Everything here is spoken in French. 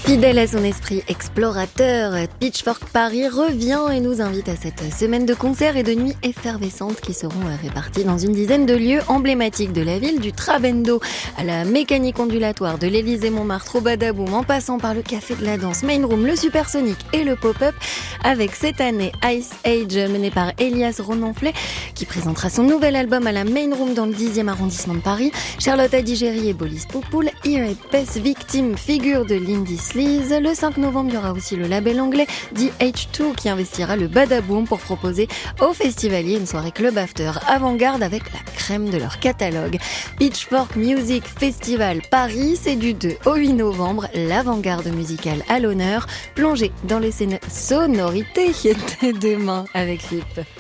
Fidèle à son esprit explorateur, Pitchfork Paris revient et nous invite à cette semaine de concerts et de nuits effervescentes qui seront réparties dans une dizaine de lieux emblématiques de la ville, du Trabendo à la mécanique ondulatoire, de l'Élysée-Montmartre au Badaboum, en passant par le Café de la Danse, Main Room, le Supersonic et le Pop-Up, avec cette année Ice Age mené par Elias Renonflet qui présentera son nouvel album à la Main Room dans le 10e arrondissement de Paris. Charlotte Adigéry et Bolis Poupoul, Here et Pest Victim, figure de Lindy Sleaze. Le 5 novembre, il y aura aussi le label anglais DH2 qui investira le Badaboum pour proposer aux festivaliers une soirée club after avant-garde avec la crème de leur catalogue. Pitchfork Music Festival Paris, c'est du 2 au 8 novembre, l'avant-garde musicale à l'honneur, plongée dans les sonorités dès demain avec Philippe.